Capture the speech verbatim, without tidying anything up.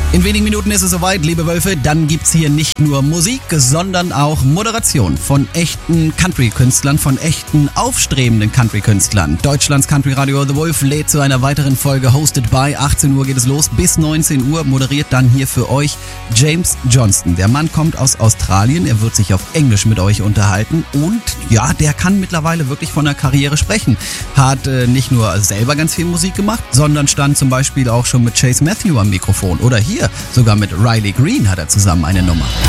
In wenigen Minuten ist es soweit, liebe Wölfe, dann gibt's hier nicht nur Musik, sondern auch Moderation von echten Country-Künstlern, von echten aufstrebenden Country-Künstlern. Deutschlands Country-Radio The Wolf lädt zu einer weiteren Folge Hosted by. achtzehn Uhr geht es los, bis neunzehn Uhr moderiert dann hier für euch James Johnston. Der Mann kommt aus Australien, er wird sich auf Englisch mit euch unterhalten und ja, der kann mittlerweile wirklich von einer Karriere sprechen. Hat äh, nicht nur selber ganz viel Musik gemacht, sondern stand zum Beispiel auch schon mit Chase Matthew am Mikrofon oder hier sogar mit Riley Green hat er zusammen eine Nummer.